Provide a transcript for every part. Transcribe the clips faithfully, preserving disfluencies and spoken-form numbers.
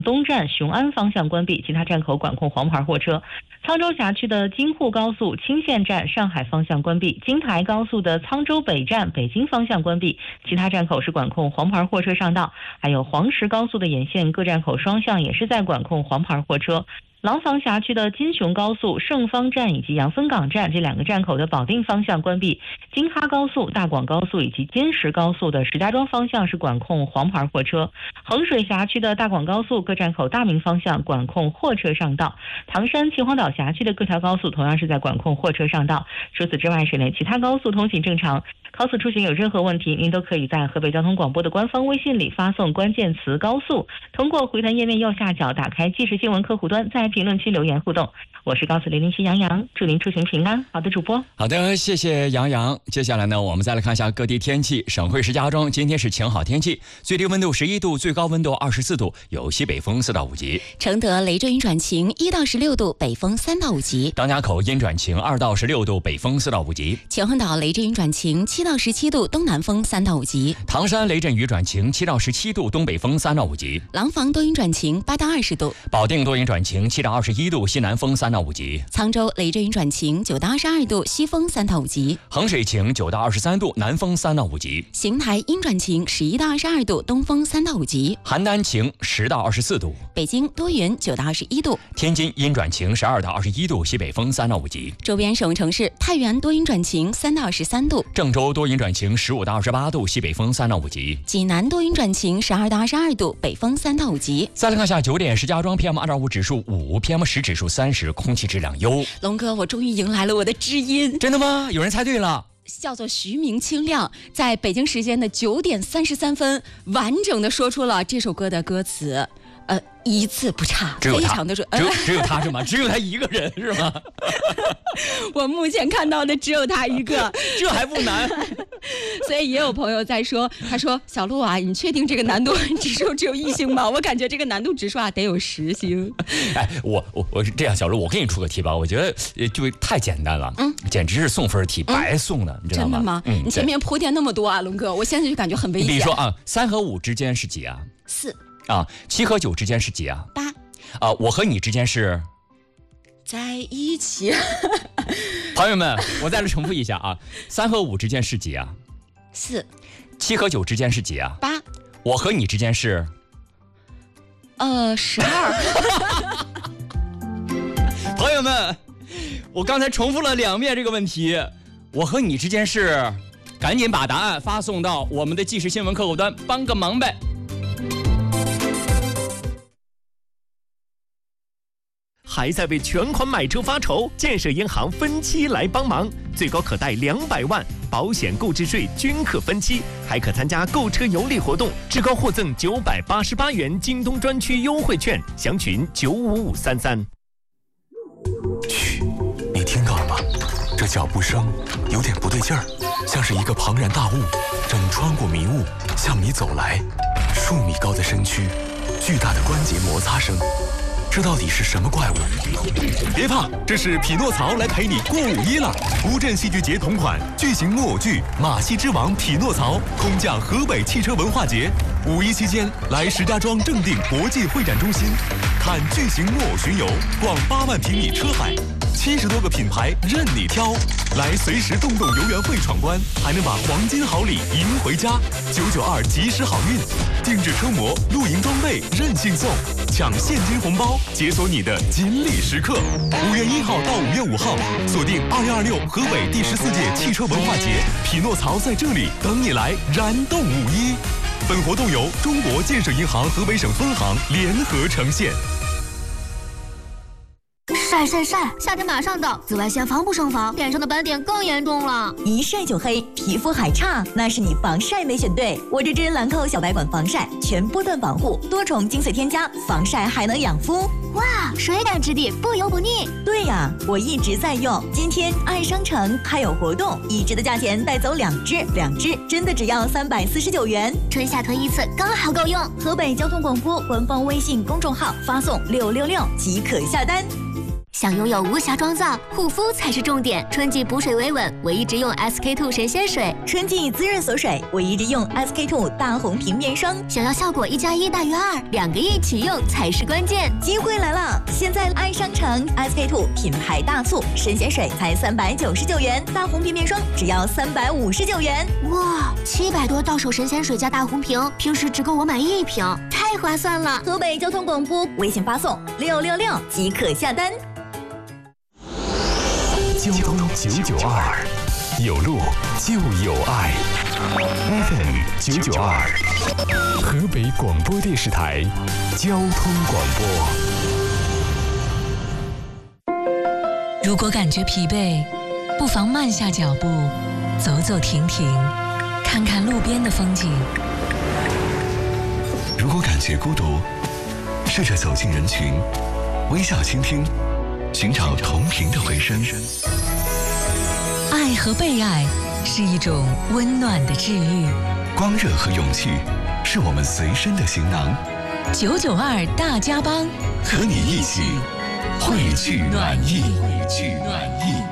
东站雄安方向关闭，其他站口管控黄牌货车。沧州辖区的京沪高速清县站上海方向关闭，京台高速的沧州北站北京方向关闭，其他站口是管控黄牌货车上道。还有黄石高速的沿线各站口双向也是在管控黄牌货车。廊坊辖区的金雄高速盛芳站以及杨森港站这两个站口的保定方向关闭，京哈高速、大广高速以及坚石高速的石家庄方向是管控黄牌货车。衡水辖区的大广高速各站口大明方向管控货车上道，唐山秦皇岛辖区的各条高速同样是在管控货车上道。除此之外，省内其他高速通行正常。高速出行有任何问题，您都可以在河北交通广播的官方微信里发送关键词高速，通过回弹页面右下角打开即时新闻客户端，在评论区留言互动。我是高速零零七杨洋，祝您出行平安。好的，主播。 好的，谢谢杨洋。接下来呢，我们再来看一下各地天气。省会石家庄今天是晴好天气，最低温度十一度，最高温度二十四度，有西北风四到五级。 承德雷阵雨转晴，一到十六度，北风三到五级。 张家口阴转晴，二到十六度，北风四到五级。 秦皇岛雷阵雨转晴，七到十七度，东南风三到五级。 唐山雷阵雨转晴，七到十七度，东北风三到五级。 廊坊多云转晴，八到二十度。 保定多云转晴，七到二十一度，西南风三到五级。 沧州雷阵雨转晴，九到二十二度，西风三到五级。 衡水晴，九到二十三度，南风三到五级。 邢台阴转晴，十一到二十二度，东风三到五级。 邯郸晴，十到二十四度。 北京多云，九到二十一度。 天津阴转晴，十二到二十一度，西北风三到五级。 周边省城市太原多云转晴，三到十三度。 郑州多云转晴，十五到二十八度，西北风三到五级。 济南多云转晴，十二到二十二度，北风三到五级。 再来看下九点，石家庄 P M 二点五 指数五 ，P M 十 指数三十，空气质量优。 龙哥，我终于迎来了我的知音。 真的吗？有人猜对了。 叫做徐明清亮，在北京时间的九点三十三分，完整的说出了这首歌的歌词。呃，一字不差，非常的准。 只有只有他是吗？只有他一个人是吗？ 我目前看到的只有他一个， 这还不难。 所以也有朋友在说，他说小鹿啊，你确定这个难度指数只有一星吗？我感觉这个难度指数啊得有十星。 哎，我我我是这样，小鹿，我给你出个题吧，我觉得就太简单了，嗯，简直是送分题，嗯、白送的，你知道吗？ 真的吗？ 嗯， 你前面铺垫那么多啊，龙哥，我现在就感觉很危险。 比如说啊，三和五之间是几啊？ 四。 啊，七和九之间是几啊？ 八。 啊，我和你之间是在一起。 朋友们，我再来重复一下啊，三和五之间是几啊？ 四。 七和九之间是几啊？ 八。 我和你之间是呃十二。 朋友们，我刚才重复了两遍这个问题，我和你之间是，赶紧把答案发送到我们的即时新闻客户端，帮个忙呗。 还在为全款买车发愁？建设银行分期来帮忙，最高可贷两百万，保险购置税均可分期，还可参加购车有礼活动，至高获赠九百八十八元京东专区优惠券，详询九五五三三。 嘘，你听到了吗？这脚步声有点不对劲儿，像是一个庞然大物正穿过迷雾向你走来，数米高的身躯，巨大的关节摩擦声。这到底是什么怪物？别怕，这是匹诺曹来陪你过五一了。乌镇戏剧节同款巨型木偶剧《马戏之王匹诺曹》空降河北汽车文化节，五一期间来石家庄正定国际会展中心，看巨型木偶巡游，逛八万平米车海，七十多个品牌任你挑，来随时动动游园会闯关，还能把黄金好礼赢回家。九九二及时好运，定制车模、露营装备任性送，抢现金红包，解锁你的锦鲤时刻。五月一号到五月五号，锁定二零二六河北第十四届汽车文化节，匹诺曹在这里等你来燃动五一。本活动由中国建设银行河北省分行联合呈现。 晒晒晒！夏天马上到，紫外线防不胜防，脸上的斑点更严重了。 一晒就黑，皮肤还差，那是你防晒没选对。我这支兰蔻小白管防晒，全波段保护，多重精粹添加，防晒还能养肤。 哇，水感质地，不油不腻。 对呀，我一直在用。今天爱商城还有活动，一支的价钱带走两支，两支真的只要三百四十九元， 春夏囤一次刚好够用。 河北交通广播官方微信公众号发送六六六即可下单。 想拥有无瑕妆造，护肤才是重点。春季补水维稳，我一直用 S K two 神仙水； 春季滋润锁水，我一直用 S K two 大红瓶面霜。 想要效果一加一大于二，两个一起用才是关键。 机会来了！现在爱商城 S K two 品牌大促，神仙水才三百九十九元，大红瓶面霜只要三百五十九元。 哇，七百多到手神仙水加大红瓶，平时只够我买一瓶，太划算了！ 河北交通广播微信发送六六六即可下单。 交通九九二，有路就有爱。F M 九九二，河北广播电视台交通广播。 如果感觉疲惫，不妨慢下脚步，走走停停，看看路边的风景。 如果感觉孤独，试着走进人群，微笑倾听，寻找同频的回声。 爱和被爱是一种温暖的治愈， 光热和勇气是我们随身的行囊。 九九二大家帮， 和你一起汇聚暖意，汇聚暖意。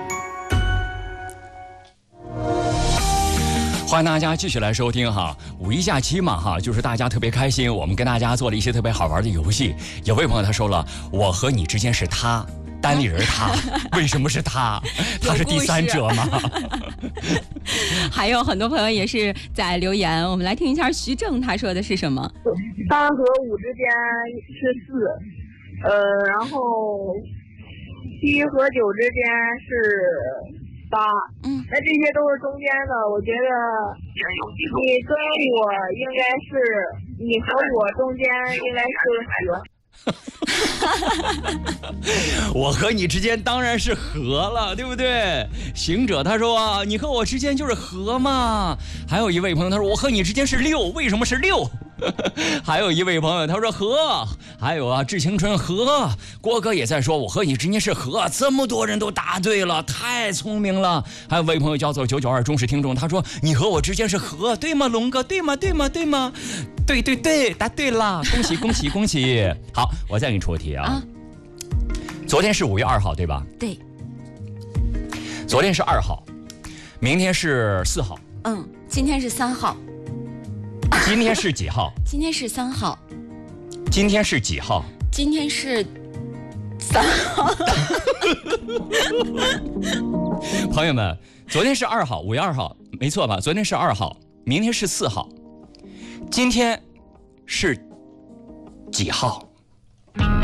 欢迎大家继续来收听哈，五一假期嘛哈，就是大家特别开心，我们跟大家做了一些特别好玩的游戏。有位朋友他说了，我和你之间是他，单立人他，为什么是他？他是第三者吗？ 还有很多朋友也是在留言，我们来听一下徐正他说的是什么。 三和五之间是四，呃，然后七和九之间是八，嗯，那这些都是中间的。我觉得你跟我应该是，你和我中间应该是和。我和你之间当然是和了，对不对？行者他说你和我之间就是和嘛。还有一位朋友他说我和你之间是六，为什么是六？还有一位朋友他说和，还有啊致青春和，郭哥也在说我和你之间是和，这么多人都答对了，太聪明了。还有位朋友叫做九九二忠实听众，他说你和我之间是和，对吗龙哥？对吗对吗对吗？对对对，答对了，恭喜恭喜恭喜。好，我再给你出个题啊，啊昨天是五月二号对吧？ 对， 昨天是二号，明天是四号， 嗯，今天是三号。 今天是几号？ 今天是三号。 今天是几号？ 今天是三号。 朋友们，昨天是二号，五月二号，没错吧？昨天是二号，明天是四号，今天是几号？